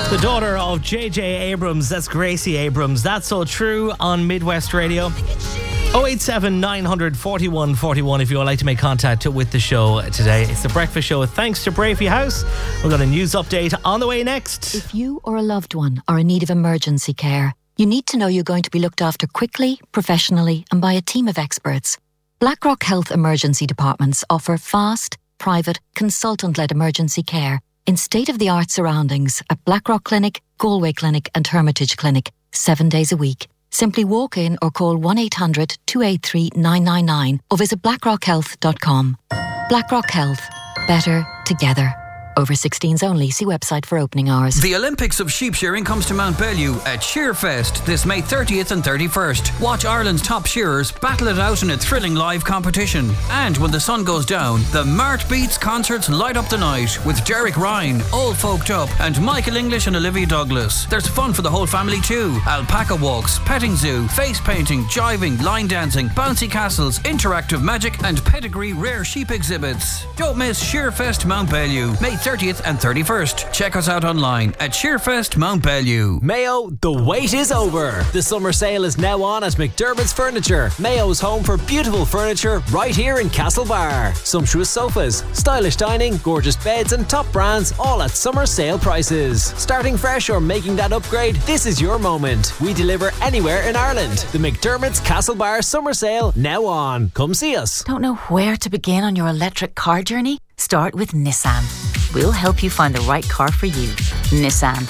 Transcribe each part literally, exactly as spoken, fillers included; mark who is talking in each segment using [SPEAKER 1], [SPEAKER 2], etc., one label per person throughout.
[SPEAKER 1] The daughter of J J Abrams, that's Gracie Abrams. That's So True on Midwest Radio. oh eight seven, nine hundred, forty-one forty-one if you would like to make contact with the show today. It's the Breakfast Show thanks to Brafey House. We've got a news update on the way next.
[SPEAKER 2] If you or a loved one are in need of emergency care, you need to know you're going to be looked after quickly, professionally and by a team of experts. Blackrock Health Emergency Departments offer fast, private, consultant-led emergency care in state-of-the-art surroundings at Blackrock Clinic, Galway Clinic and Hermitage Clinic, seven days a week. Simply walk in or call one eight hundred, two eight three, nine nine nine or visit blackrock health dot com. Blackrock Health. Better together. Over sixteens only. See website for opening hours.
[SPEAKER 3] The Olympics of sheep shearing comes to Mount Bellew at Shearfest this May thirtieth and thirty-first. Watch Ireland's top shearers battle it out in a thrilling live competition. And when the sun goes down, the Mart Beats concerts light up the night with Derek Ryan, All Folked Up and Michael English and Olivia Douglas. There's fun for the whole family too. Alpaca walks, petting zoo, face painting, jiving, line dancing, bouncy castles, interactive magic and pedigree rare sheep exhibits. Don't miss Shearfest Mount Bellew, May thirtieth and thirty-first. Check us out online at Shearfest Mount Bellew.
[SPEAKER 4] Mayo, the wait is over. The summer sale is now on at McDermott's Furniture. Mayo's home for beautiful furniture right here in Castlebar. Sumptuous sofas, stylish dining, gorgeous beds and top brands all at summer sale prices. Starting fresh or making that upgrade, this is your moment. We deliver anywhere in Ireland. The McDermott's Castlebar summer sale now on. Come see us.
[SPEAKER 5] Don't know where to begin on your electric car journey? Start with Nissan. We'll help you find the right car for you. Nissan.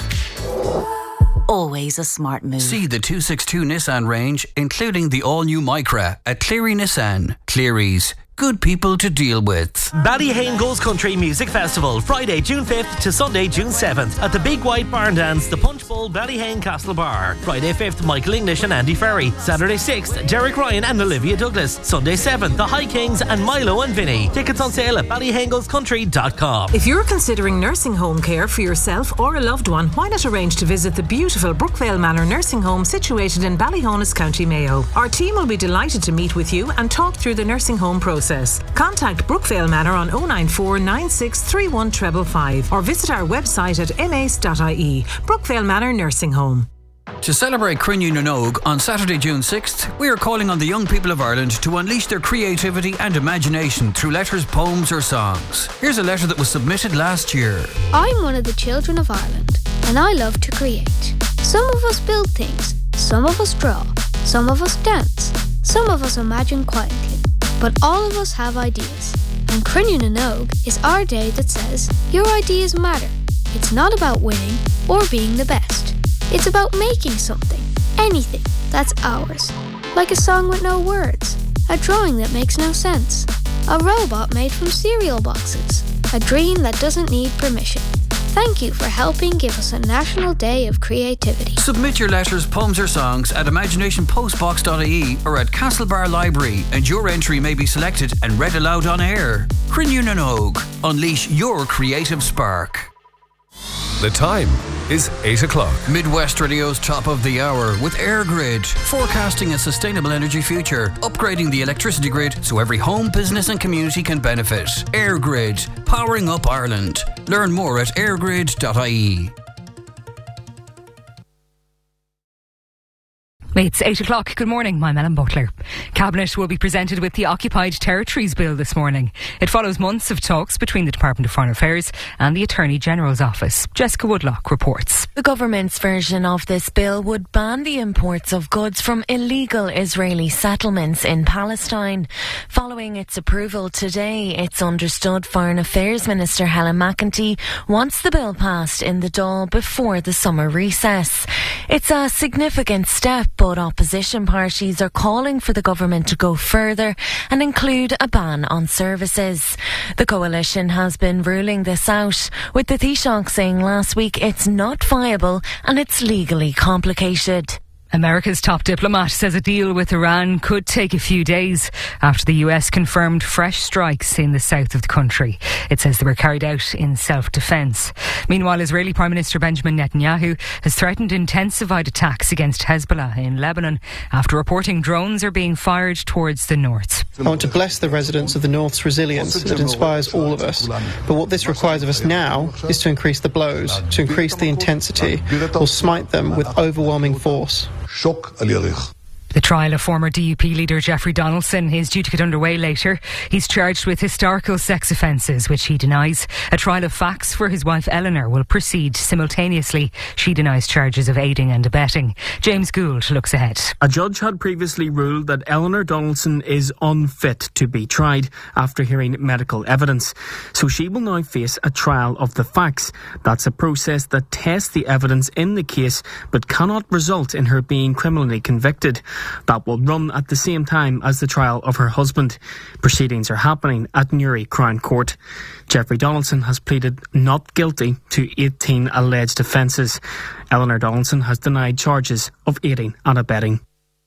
[SPEAKER 5] Always a smart move.
[SPEAKER 3] See the two sixty-two Nissan range, including the all-new Micra at Cleary Nissan. Cleary's. Good people to deal with.
[SPEAKER 1] Ballyhane Goes Country Music Festival, Friday, June fifth to Sunday, June seventh at the Big White Barn Dance, the Punch Bowl, Ballyhane Castle Bar. Friday fifth, Michael English and Andy Ferry. Saturday sixth, Derek Ryan and Olivia Douglas. Sunday seventh, the High Kings and Milo and Vinny. Tickets on sale at ballyhane goes country dot com.
[SPEAKER 6] If you're considering nursing home care for yourself or a loved one, why not arrange to visit the beautiful Brookvale Manor Nursing Home situated in Ballyhonus, County Mayo. Our team will be delighted to meet with you and talk through the nursing home process. Contact Brookvale Manor on oh nine four, nine six three one five five five or visit our website at m a c e dot i e. Brookvale Manor Nursing Home.
[SPEAKER 3] To celebrate Crinne na nÓg on Saturday, June sixth, we are calling on the young people of Ireland to unleash their creativity and imagination through letters, poems or songs. Here's a letter that was submitted last year.
[SPEAKER 7] I'm one of the children of Ireland and I love to create. Some of us build things, some of us draw, some of us dance, some of us imagine quietly. But all of us have ideas. And Crinne na nÓg is our day that says, your ideas matter. It's not about winning or being the best. It's about making something, anything, that's ours. Like a song with no words, a drawing that makes no sense, a robot made from cereal boxes, a dream that doesn't need permission. Thank you for helping give us a National Day of Creativity.
[SPEAKER 3] Submit your letters, poems or songs at imagination postbox dot I E or at Castlebar Library and your entry may be selected and read aloud on air. Crinne na nÓg. Unleash your creative spark.
[SPEAKER 8] The time is eight o'clock.
[SPEAKER 3] Midwest Radio's top of the hour with EirGrid, forecasting a sustainable energy future, upgrading the electricity grid so every home, business and community can benefit. EirGrid, powering up Ireland. Learn more at air grid dot I E.
[SPEAKER 9] It's eight o'clock. Good morning. I'm Ellen Butler. Cabinet will be presented with the Occupied Territories Bill this morning. It follows months of talks between the Department of Foreign Affairs and the Attorney General's Office. Jessica Woodlock reports.
[SPEAKER 10] The government's version of this bill would ban the imports of goods from illegal Israeli settlements in Palestine. Following its approval today, it's understood Foreign Affairs Minister Helen McEntee wants the bill passed in the Dáil before the summer recess. It's a significant step, but opposition parties are calling for the government to go further and include a ban on services. The coalition has been ruling this out, with the Taoiseach saying last week it's not viable and it's legally complicated.
[SPEAKER 9] America's top diplomat says a deal with Iran could take a few days after the U S confirmed fresh strikes in the south of the country. It says they were carried out in self-defence. Meanwhile, Israeli Prime Minister Benjamin Netanyahu has threatened intensified attacks against Hezbollah in Lebanon after reporting drones are being fired towards the north.
[SPEAKER 11] I want to bless the residents of the North's resilience. It inspires all of us. But what this requires of us now is to increase the blows, to increase the intensity, or smite them with overwhelming force.
[SPEAKER 9] The trial of former D U P leader Jeffrey Donaldson is due to get underway later. He's charged with historical sex offences, which he denies. A trial of facts for his wife Eleanor will proceed simultaneously. She denies charges of aiding and abetting. James Gould looks ahead.
[SPEAKER 12] A judge had previously ruled that Eleanor Donaldson is unfit to be tried after hearing medical evidence. So she will now face a trial of the facts. That's a process that tests the evidence in the case but cannot result in her being criminally convicted. That will run at the same time as the trial of her husband. Proceedings are happening at Newry Crown Court. Jeffrey Donaldson has pleaded not guilty to eighteen alleged offences. Eleanor Donaldson has denied charges of aiding and abetting.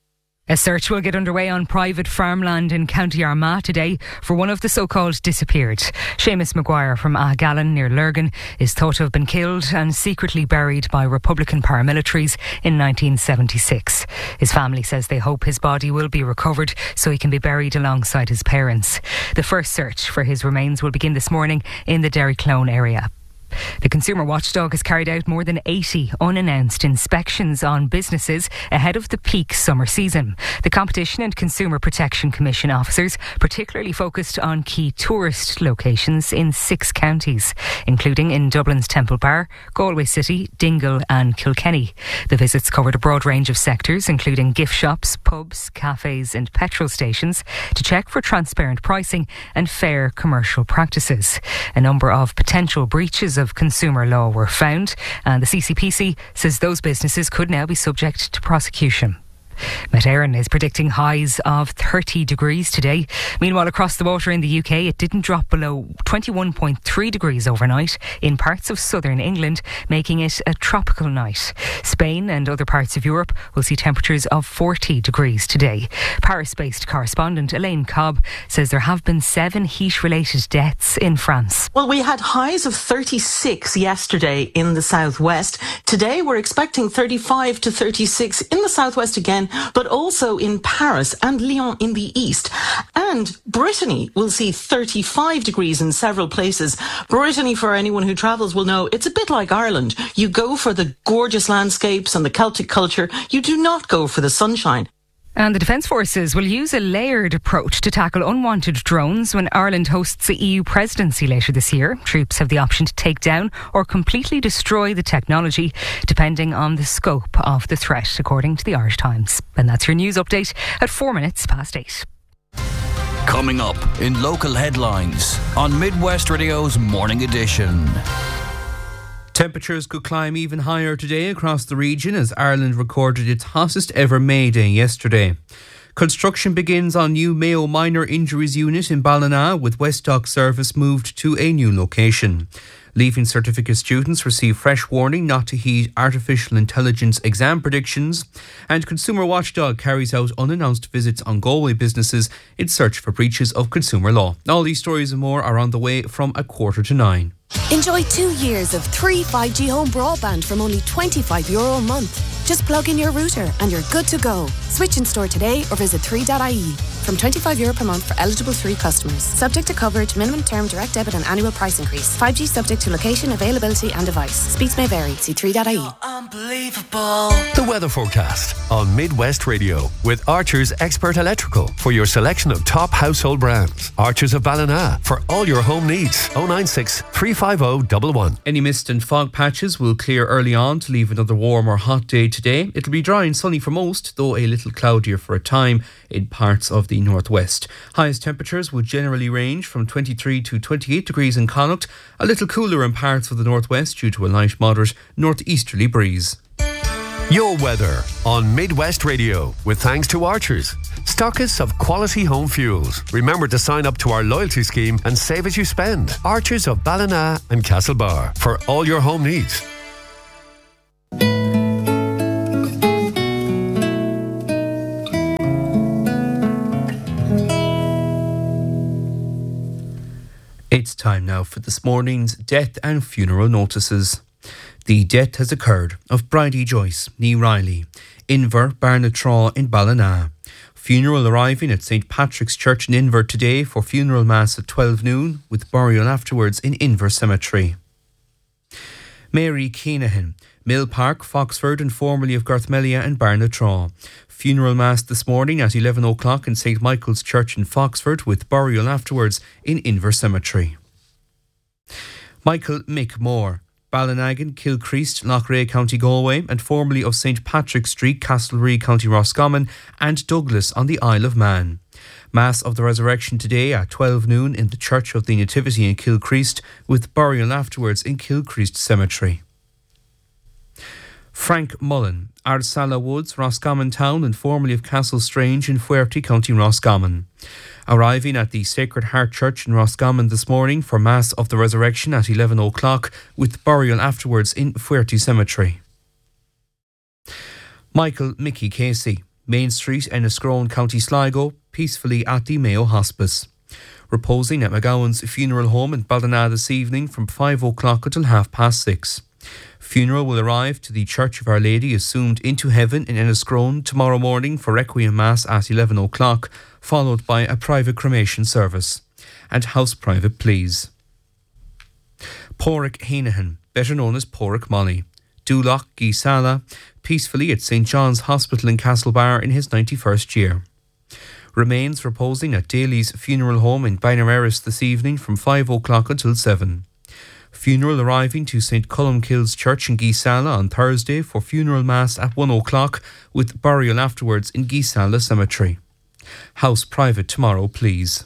[SPEAKER 9] A search will get underway on private farmland in County Armagh today for one of the so-called disappeared. Seamus Maguire from Aghallen near Lurgan is thought to have been killed and secretly buried by Republican paramilitaries in nineteen seventy-six. His family says they hope his body will be recovered so he can be buried alongside his parents. The first search for his remains will begin this morning in the Derryclone area. The Consumer Watchdog has carried out more than eighty unannounced inspections on businesses ahead of the peak summer season. The Competition and Consumer Protection Commission officers particularly focused on key tourist locations in six counties, including in Dublin's Temple Bar, Galway City, Dingle and Kilkenny. The visits covered a broad range of sectors, including gift shops, pubs, cafes and petrol stations, to check for transparent pricing and fair commercial practices. A number of potential breaches of of consumer law were found, and the C C P C says those businesses could now be subject to prosecution. Met Éireann is predicting highs of thirty degrees today. Meanwhile, across the water in the U K, it didn't drop below twenty-one point three degrees overnight in parts of southern England, making it a tropical night. Spain and other parts of Europe will see temperatures of forty degrees today. Paris-based correspondent Elaine Cobb says there have been seven heat-related deaths in France.
[SPEAKER 13] Well, we had highs of thirty-six yesterday in the southwest. Today we're expecting thirty-five to thirty-six in the southwest again, but also in Paris and Lyon in the east. And Brittany will see thirty-five degrees in several places. Brittany, for anyone who travels, will know it's a bit like Ireland. You go for the gorgeous landscapes and the Celtic culture. You do not go for the sunshine.
[SPEAKER 9] And the Defence Forces will use a layered approach to tackle unwanted drones when Ireland hosts the E U presidency later this year. Troops have the option to take down or completely destroy the technology, depending on the scope of the threat, according to the Irish Times. And that's your news update at four minutes past eight.
[SPEAKER 3] Coming up in local headlines on Midwest Radio's Morning Edition.
[SPEAKER 14] Temperatures could climb even higher today across the region as Ireland recorded its hottest ever May Day yesterday. Construction begins on new Mayo Minor Injuries Unit in Ballina, with West Dock service moved to a new location. Leaving certificate students receive fresh warning not to heed artificial intelligence exam predictions, and Consumer Watchdog carries out unannounced visits on Galway businesses in search for breaches of consumer law. All these stories and more are on the way from a quarter to nine.
[SPEAKER 15] Enjoy two years of free five G home broadband from only twenty-five euro a month. Just plug in your router and you're good to go. Switch in store today or visit three dot I E. From twenty-five euro per month for eligible three customers. Subject to coverage, minimum term, direct debit and annual price increase. five G subject to location, availability and device. Speeds may vary. See three dot I E.
[SPEAKER 16] Unbelievable. The weather forecast on Midwest Radio with Archer's Expert Electrical for your selection of top household brands. Archer's of Ballina for all your home needs. oh nine six, three five oh, one one.
[SPEAKER 14] Any mist and fog patches will clear early on to leave another warm or hot day today. It'll be dry and sunny for most, though a little cloudier for a time in parts of the northwest. Highest temperatures would generally range from twenty-three to twenty-eight degrees in Connacht, a little cooler in parts of the northwest due to a light moderate northeasterly breeze.
[SPEAKER 16] Your weather on Midwest Radio with thanks to Archers, stockists of quality home fuels. Remember to sign up to our loyalty scheme and save as you spend. Archers of Ballina and Castlebar for all your home needs.
[SPEAKER 14] It's time now for this morning's death and funeral notices. The death has occurred of Bridie Joyce, Nee Riley, Inver Barnatraw in Ballina. Funeral arriving at Saint Patrick's Church in Inver today for funeral mass at twelve noon, with burial afterwards in Inver Cemetery. Mary Keenahan, Mill Park, Foxford, and formerly of Garthmelia and Barnatraw. Funeral mass this morning at eleven o'clock in Saint Michael's Church in Foxford, with burial afterwards in Inver Cemetery. Michael Mick Moore, Ballinagan, Kilcreast, Loughrea, County Galway, and formerly of Saint Patrick Street, Castlereagh, County Roscommon, and Douglas on the Isle of Man. Mass of the Resurrection today at twelve noon in the Church of the Nativity in Kilcreast, with burial afterwards in Kilcreast Cemetery. Frank Mullen, Ardsala Woods, Roscommon Town, and formerly of Castle Strange in Fuerty, County Roscommon. Arriving at the Sacred Heart Church in Roscommon this morning for Mass of the Resurrection at eleven o'clock, with burial afterwards in Fuerty Cemetery. Michael Mickey Casey, Main Street, Enniscrone, County Sligo, peacefully at the Mayo Hospice. Reposing at McGowan's Funeral Home in Ballina this evening from five o'clock until half past six. Funeral will arrive to the Church of Our Lady Assumed into Heaven in Enniscrone tomorrow morning for Requiem Mass at eleven o'clock, followed by a private cremation service. And house private please. Porrick Heenahan, better known as Porrick Molly, Dulloch Gisala, peacefully at Saint John's Hospital in Castlebar in his ninety-first year. Remains reposing at Daly's Funeral Home in Binareris this evening from five o'clock until seven. Funeral arriving to Saint Columkille's Church in Gisala on Thursday for funeral mass at one o'clock, with burial afterwards in Gisala Cemetery. House private tomorrow, please.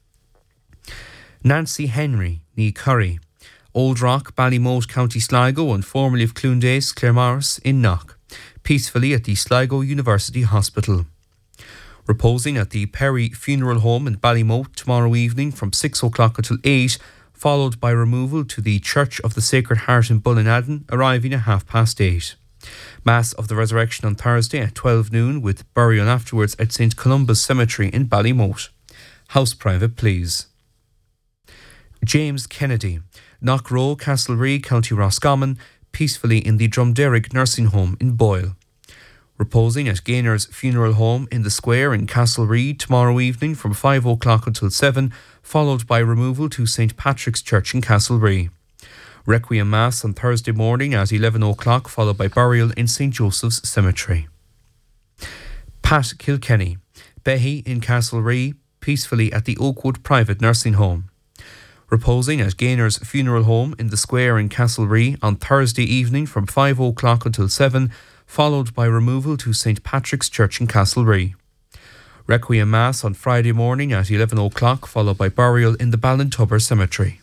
[SPEAKER 14] Nancy Henry, Nee Curry, Old Rock, Ballymote, County Sligo, and formerly of Clundace, Claremorris in Knock, peacefully at the Sligo University Hospital. Reposing at the Perry Funeral Home in Ballymote tomorrow evening from six o'clock until eight, followed by removal to the Church of the Sacred Heart in Bullinadden, arriving at half past eight. Mass of the Resurrection on Thursday at twelve noon, with burial afterwards at Saint Columba's Cemetery in Ballymote. House private please. James Kennedy, Knockrow, Castlereagh, County Roscommon, peacefully in the Drumderrick Nursing Home in Boyle. Reposing at Gaynor's Funeral Home in the Square in Castlereagh tomorrow evening from five o'clock until seven, followed by removal to Saint Patrick's Church in Castlereagh. Requiem Mass on Thursday morning at eleven o'clock, followed by burial in Saint Joseph's Cemetery. Pat Kilkenny, Behy in Castlereagh, peacefully at the Oakwood Private Nursing Home. Reposing at Gaynor's Funeral Home in the Square in Castlereagh on Thursday evening from five o'clock until seven, followed by removal to Saint Patrick's Church in Castlereagh. Requiem Mass on Friday morning at eleven o'clock, followed by burial in the Ballintubber Cemetery.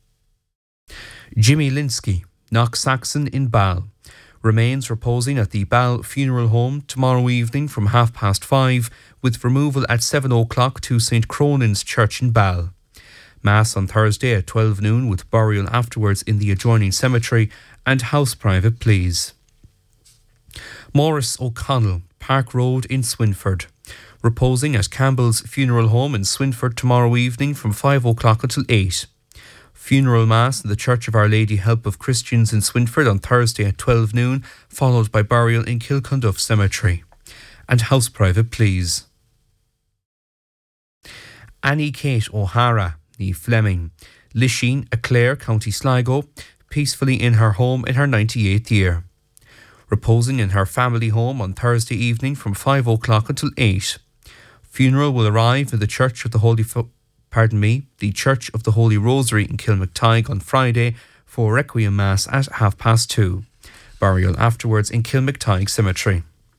[SPEAKER 14] Jimmy Linsky, Knock Saxon in Ball. Remains reposing at the Ball Funeral Home tomorrow evening from half past five, with removal at seven o'clock to Saint Cronin's Church in Ball. Mass on Thursday at twelve noon, with burial afterwards in the adjoining cemetery, and house private please. Maurice O'Connell, Park Road in Swinford. Reposing at Campbell's Funeral Home in Swinford tomorrow evening from five o'clock until eight. Funeral Mass in the Church of Our Lady Help of Christians in Swinford on Thursday at twelve noon, followed by burial in Kilcunduff Cemetery. And house private please. Annie Kate O'Hara, Nee Fleming, Lisheen, Clare, County Sligo, peacefully in her home in her ninety-eighth year. Reposing in her family home on Thursday evening from five o'clock until eight. Funeral will arrive in the Church of the Holy, Fo- pardon me, the Church of the Holy Rosary in Kilmactyghe on Friday for Requiem Mass at half past two. Burial afterwards in Kilmactyghe Cemetery.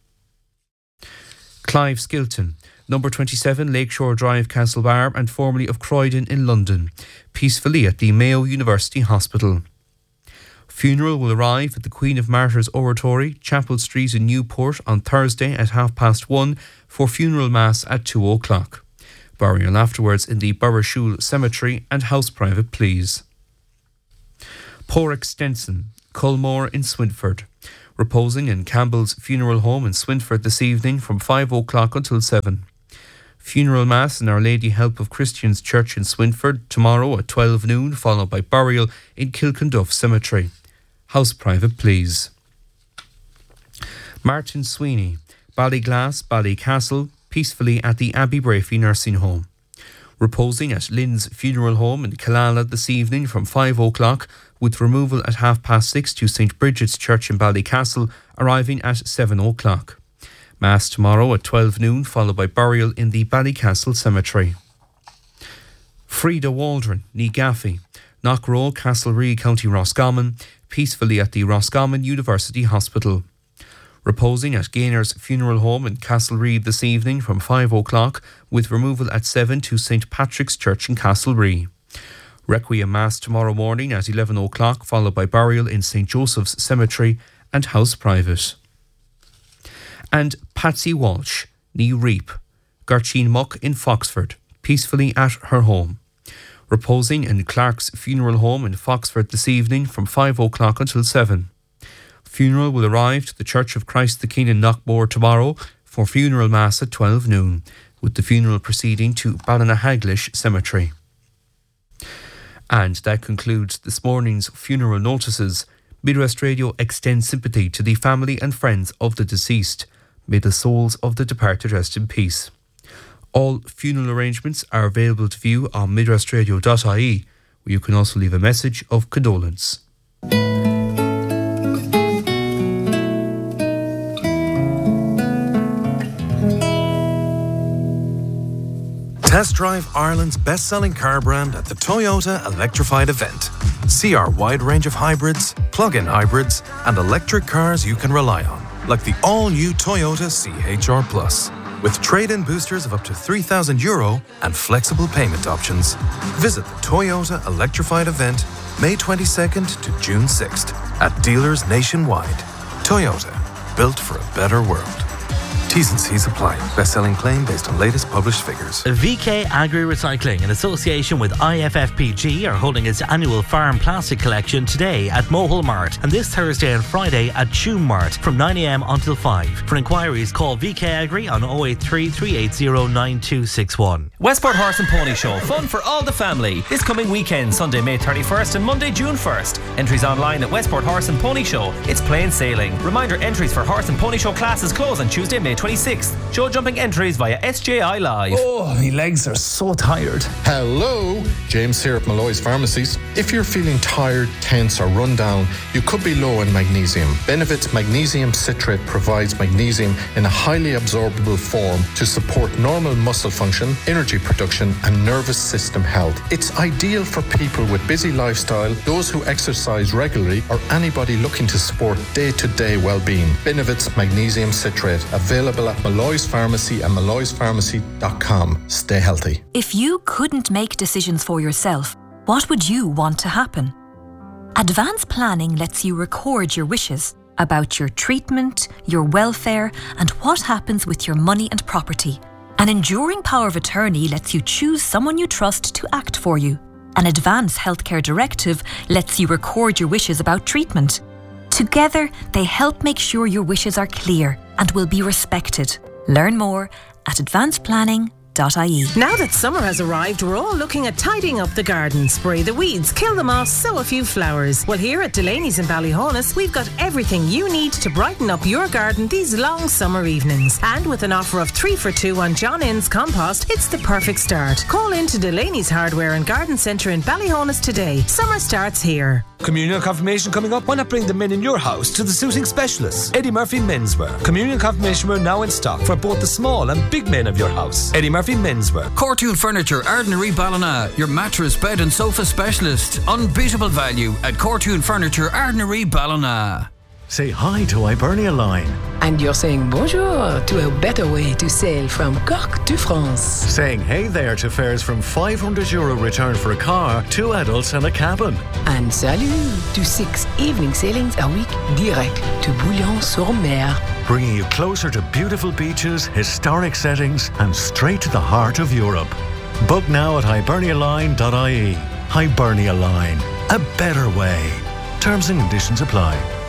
[SPEAKER 14] Clive Skilton, number twenty-seven Lakeshore Drive, Castlebar, and formerly of Croydon in London, peacefully at the Mayo University Hospital. Funeral will arrive at the Queen of Martyrs Oratory, Chapel Street in Newport on Thursday at half past one for funeral mass at two o'clock. Burial afterwards in the Burrashule Cemetery, and house private please. Porrick Stenson, Culmore in Swinford. Reposing in Campbell's Funeral Home in Swinford this evening from five o'clock until seven. Funeral Mass in Our Lady Help of Christians Church in Swinford tomorrow at twelve noon, followed by burial in Kilkenduff Cemetery. House private, please. Martin Sweeney, Ballyglass, Ballycastle, peacefully at the Abbey Brafey Nursing Home. Reposing at Lynn's Funeral Home in Killala this evening from five o'clock, with removal at half past six to St Bridget's Church in Ballycastle, arriving at seven o'clock. Mass tomorrow at twelve noon, followed by burial in the Ballycastle Cemetery. Frida Waldron, Ní Gaffey, Knockrow, Castlereagh, County Roscommon, peacefully at the Roscommon University Hospital. Reposing at Gaynor's Funeral Home in Castlereagh this evening from five o'clock, with removal at seven to St Patrick's Church in Castlereagh. Requiem Mass tomorrow morning at eleven o'clock, followed by burial in St Joseph's Cemetery and house private. And Patsy Walsh, Ní Reap, Garcheen Muck in Foxford, peacefully at her home. Reposing in Clark's Funeral Home in Foxford this evening from five o'clock until seven. Funeral will arrive to the Church of Christ the King in Knockmore tomorrow for funeral mass at twelve noon, with the funeral proceeding to Ballynahaglish Cemetery. And that concludes this morning's funeral notices. Midwest Radio extends sympathy to the family and friends of the deceased. May the souls of the departed rest in peace. All funeral arrangements are available to view on midwestradio dot I E, where you can also leave a message of condolence.
[SPEAKER 17] Test drive Ireland's best-selling car brand at the Toyota Electrified event. See our wide range of hybrids, plug-in hybrids, and electric cars you can rely on, like the all-new Toyota C H R Plus, with trade-in boosters of up to three thousand euro and flexible payment options. Visit the Toyota Electrified event May twenty-second to June sixth at dealers nationwide. Toyota, built for a better world. T's and C's apply. Best-selling claim based on latest published figures.
[SPEAKER 1] V K Agri Recycling, in association with I F F P G, are holding its annual farm plastic collection today at Mohill Mart and this Thursday and Friday at Tuam Mart from nine a m until five. For inquiries, call V K Agri on oh eight three, three eight zero, nine two six one.
[SPEAKER 18] Westport Horse and Pony Show, fun for all the family. This coming weekend, Sunday, May thirty-first and Monday, June first. Entries online at Westport Horse and Pony Show. It's plain sailing. Reminder, entries for Horse and Pony Show classes close on Tuesday, May twenty-sixth. Show jumping entries via S J I Live.
[SPEAKER 19] Oh, my legs are so tired.
[SPEAKER 20] Hello, James here at Malloy's Pharmacies. If you're feeling tired, tense or run down, you could be low in magnesium. Benefit's magnesium citrate provides magnesium in a highly absorbable form to support normal muscle function, energy production and nervous system health. It's ideal for people with busy lifestyle, those who exercise regularly or anybody looking to support day-to-day well-being. Benefit's magnesium citrate, available at Malloy's Pharmacy and malloys pharmacy dot com. Stay healthy.
[SPEAKER 21] If you couldn't make decisions for yourself, what would you want to happen? Advanced planning lets you record your wishes about your treatment, your welfare, and what happens with your money and property. An enduring power of attorney lets you choose someone you trust to act for you. An advanced healthcare directive lets you record your wishes about treatment. Together, they help make sure your wishes are clear and will be respected. Learn more at advanced planning dot I E.
[SPEAKER 6] Now that summer has arrived, we're all looking at tidying up the garden. Spray the weeds, kill them off, sow a few flowers. Well, here at Delaney's in Ballyhonus, we've got everything you need to brighten up your garden these long summer evenings. And with an offer of three for two on John Innes compost, it's the perfect start. Call in to Delaney's Hardware and Garden Centre in Ballyhonus today. Summer starts here.
[SPEAKER 19] Communion confirmation coming up. Why not bring the men in your house to the suiting specialists? Eddie Murphy Menswear. Communion confirmation wear now in stock for both the small and big men of your house. Eddie Murphy Menswear.
[SPEAKER 3] Cortoon Furniture, Ardnary Ballina, your mattress, bed and sofa specialist. Unbeatable value at Cortoon Furniture, Ardnary Ballina.
[SPEAKER 22] Say hi to Hibernia Line.
[SPEAKER 23] And you're saying bonjour to a better way to sail from Cork to France.
[SPEAKER 22] Saying hey there to fares from five hundred euro return for a car, two adults and a cabin.
[SPEAKER 23] And salut to six evening sailings a week direct to Bouillon-sur-Mer.
[SPEAKER 22] Bringing you closer to beautiful beaches, historic settings and straight to the heart of Europe. Book now at hibernia line dot I E. Hibernia Line. A better way. Terms and conditions apply.